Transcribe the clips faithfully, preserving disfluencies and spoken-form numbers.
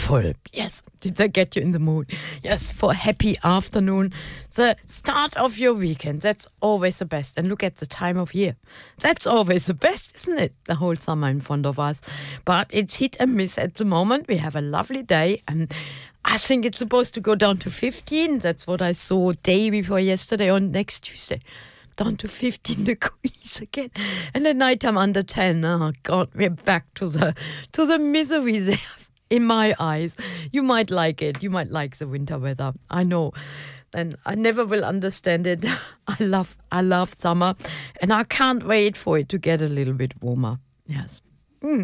beautiful. Yes, did I get you in the mood? Yes, for a happy afternoon. The start of your weekend, that's always the best. And look at the time of year. That's always the best, isn't it? The whole summer in front of us. But it's hit and miss at the moment. We have a lovely day and I think it's supposed to go down to fifteen. That's what I saw day before yesterday on next Tuesday. Down to fifteen degrees again. And at night I'm under ten. Oh God, we're back to the to the misery there. In my eyes. You might like it. You might like the winter weather. I know. And I never will understand it. I love I love summer. And I can't wait for it to get a little bit warmer. Yes. Mm.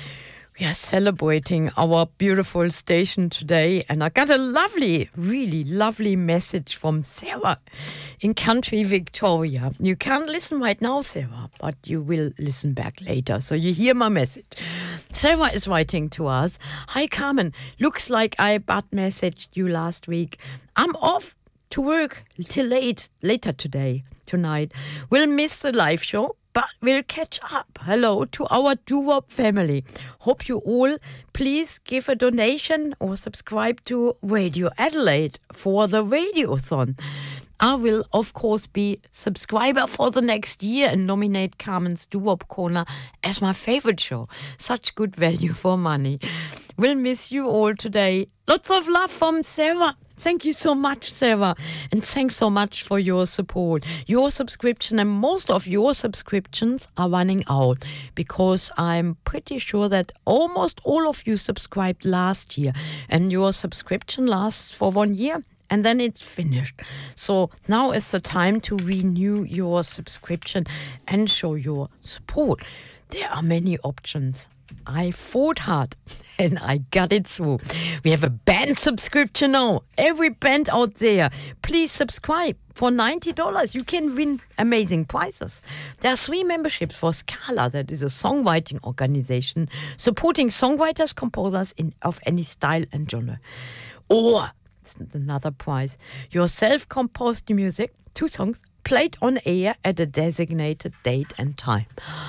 We are celebrating our beautiful station today, and I got a lovely, really lovely message from Sarah in country Victoria. You can't listen right now, Sarah, but you will listen back later, so you hear my message. Sarah is writing to us. Hi, Carmen. Looks like I bad messaged you last week. I'm off to work till late, later today, tonight. We'll miss the live show, but we'll catch up. Hello to our Doo-Wop family. Hope you all please give a donation or subscribe to Radio Adelaide for the Radiothon. I will, of course, be subscriber for the next year and nominate Carmen's Doo-Wop Corner as my favorite show. Such good value for money. We'll miss you all today. Lots of love from Sarah. Thank you so much, Sarah. And thanks so much for your support. Your subscription and most of your subscriptions are running out because I'm pretty sure that almost all of you subscribed last year and your subscription lasts for one year and then it's finished. So now is the time to renew your subscription and show your support. There are many options. I fought hard and I got it through. We have a band subscription now. Every band out there, please subscribe. For ninety dollars, you can win amazing prizes. There are three memberships for Scala, that is a songwriting organization supporting songwriters, composers in, of any style and genre. Or, another prize, your self-composed music, two songs, played on air at a designated date and time.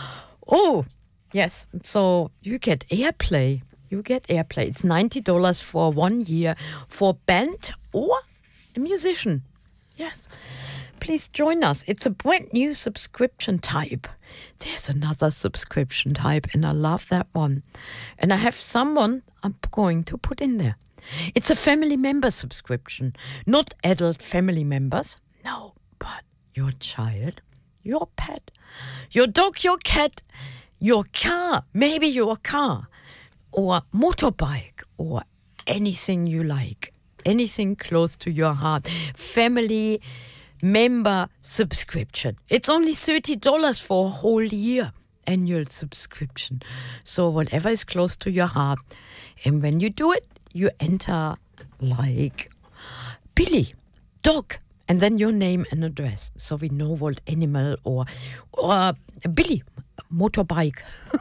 Oh, yes, so you get airplay. You get airplay. It's ninety dollars for one year for band or a musician. Yes. Please join us. It's a brand new subscription type. There's another subscription type, and I love that one. And I have someone I'm going to put in there. It's a family member subscription. Not adult family members. No, but your child, your pet, your dog, your cat, your car, maybe your car, or motorbike, or anything you like, anything close to your heart. Family member subscription. It's only thirty dollars for a whole year annual subscription. So whatever is close to your heart. And when you do it, you enter like Billy, dog, and then your name and address. So we know what animal or, or Billy, motorbike.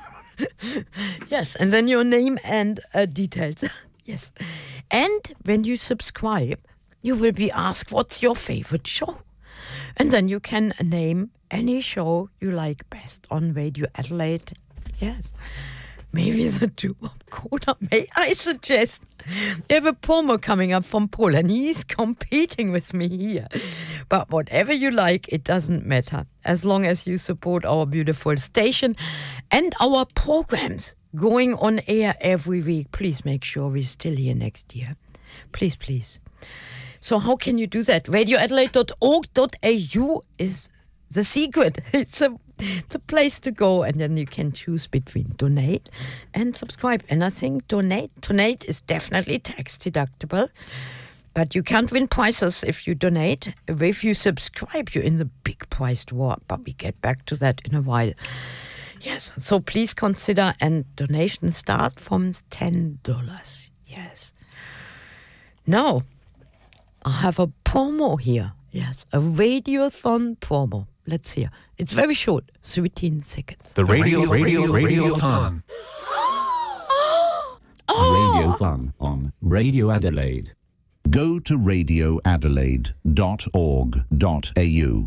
Yes, and then your name and uh, details. Yes. And when you subscribe, you will be asked what's your favorite show. And then you can name any show you like best on Radio Adelaide. Yes. Maybe the Doo-Wop Corner. May I suggest? We have a promo coming up from Paul, and he's competing with me here. But whatever you like, it doesn't matter. As long as you support our beautiful station and our programs going on air every week, please make sure we're still here next year. Please, please. So how can you do that? radio adelaide dot org dot a u is the secret. It's a It's a place to go, and then you can choose between donate and subscribe. And I think donate donate is definitely tax deductible, but you can't win prizes if you donate. If you subscribe, you're in the big priced war, but we get back to that in a while. Yes, so please consider, and donations start from ten dollars. Yes. Now, I have a promo here. Yes, a Radiothon promo. Let's hear. It's very short, thirteen seconds. The Radio, Radio, Radiothon. Oh! Radiothon on Radio Adelaide. Go to radio adelaide dot org dot a u.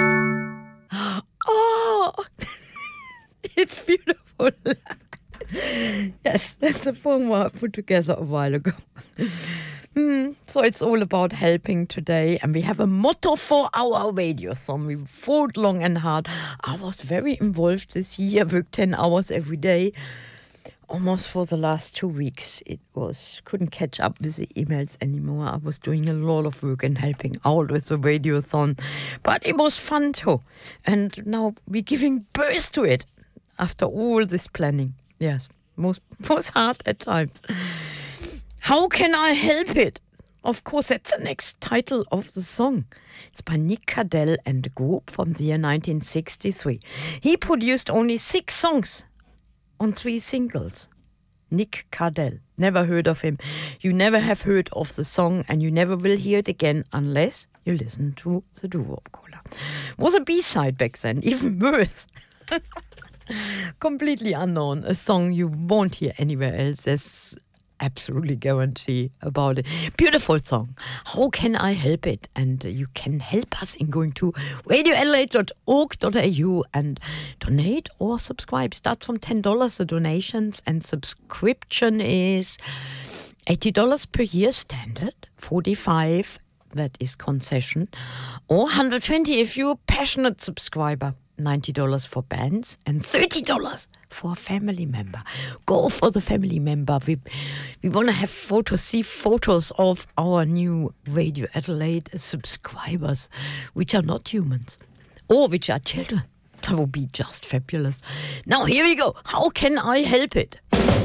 Oh! It's beautiful. Yes, that's a poem I put together a while ago. Hmm, so it's all about helping today, and we have a motto for our radiothon. We fought long and hard. I was very involved this year, worked ten hours every day. Almost for the last two weeks, it was couldn't catch up with the emails anymore. I was doing a lot of work and helping out with the radiothon, but it was fun too. And now we're giving birth to it after all this planning. Yes, most was hard at times. How can I help it? Of course, that's the next title of the song. It's by Nick Cardell and the group from the year nineteen sixty-three. He produced only six songs on three singles. Nick Cardell. Never heard of him. You never have heard of the song, and you never will hear it again unless you listen to the Doo-Wop Caller. Was a B-side back then, even worse. Completely unknown. A song you won't hear anywhere else. There's absolutely guarantee about it. Beautiful song. How can I help it? And uh, you can help us in going to radio adelaide dot org dot a u and donate or subscribe. Starts from ten dollars the donations, and subscription is eighty dollars per year standard, forty-five dollars that is concession, or one hundred twenty dollars if you're a passionate subscriber. ninety dollars for bands and thirty dollars for a family member. Go for the family member. We we want to have photos, see photos of our new Radio Adelaide subscribers, which are not humans or which are children. That would be just fabulous. Now here we go. How can I help it?